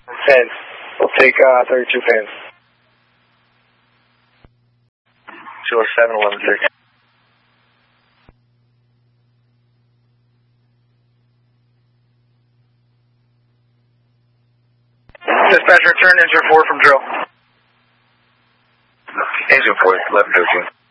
10. We'll take 32 pins. 207, 11-6. Dispatch, return engine 4 from drill. Engine 4, 11-13.